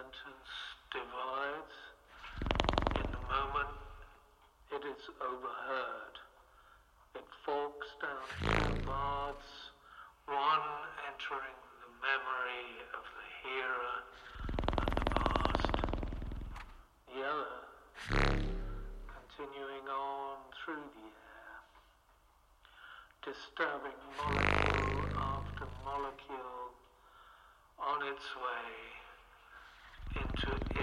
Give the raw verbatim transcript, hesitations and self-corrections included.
sentence divides. In the moment it is overheard. It forks down two paths, one entering the memory of the hearer and the past, the other continuing on through the air, disturbing molecule after molecule on its way into